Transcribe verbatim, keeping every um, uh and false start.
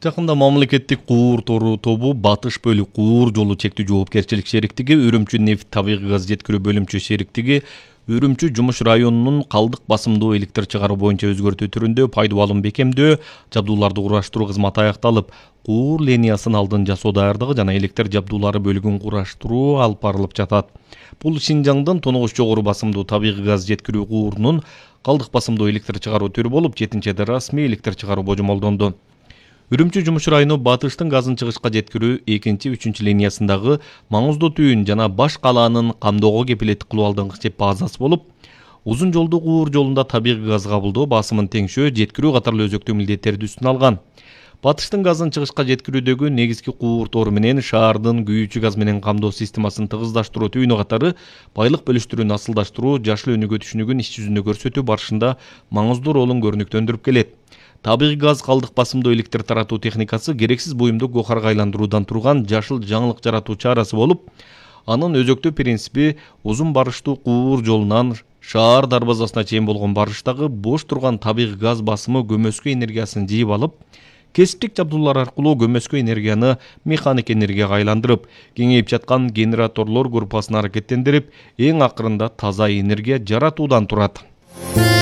Жакында мамлекеттик куур тору тобу Батыш бөлүк куур жолу чектүү жоопкерчилик шериктиги, Үрүмчү нефть табигый газ жеткирүү бөлүмчө шериктиги, Үрүмчү жумуш районунун калдык басымдуу электр чыгаруу боюнча өзгөртүү түрүндө пайдуу алым бекемдөө, жабдууларды кураштыруу кызматы аякталып, куур линиясын алдын жасоо даярдыгы жана электр жабдуулары бөлүгүн кураштыруу алып барылып жатат. Бул Шинжаңдын тонугуч жогору басымдуу табигый газ жеткирүү куурунун калдык басымдуу электр чыгаруу түрү болуп, жетинчиде расмий электр чыгаруу божомолдонду. Үрүмчү жумуш району Батыштын газын чыгышка жеткирүү экинчи, үчүнчү линиясындагы маңыздуу түйүн жана баш калаанын камдоого кепилеттик кылуу алдыңкы чеп базасы болуп, узун жолдуу куур жолунда табигый газ кабылдоо, басымын теңшөө, жеткирүү катарлуу өзөктүү милдеттерди үстүнө алган. Батыштын газын чыгышка жеткирүүдөгү негизги куур тору менен шаардын күйүүчү газ менен камдоо системасын тыгыздаштыруу түйүнү катары байлык бөлүштүрүүнү асылдаштыруу, жашыл өнүгүү түшүнүгүн иш жүзүндө көрсөтүү барышында маңыздуу ролун көрүнүктөндүрүп келет. Табигый газ калдык басымдуу электр таратуу техникасы керексиз буюмду гохарга айландыруудан турган жашыл жаңылык жаратуу чарасы болуп, анын өзөктүү принципи узун барыштуу куур жолунан шаар дарбазасына чейин болгон барыштагы бош турган табигый газ басымы көмөскө энергиясын жыйып алып, кесиптик жабдуулар аркылуу көмөскө энергияны механик энергияга айландырып, кеңейип жаткан генераторлор группасын аракеттендирип, эң акырында таза энергия жаратуудан турат.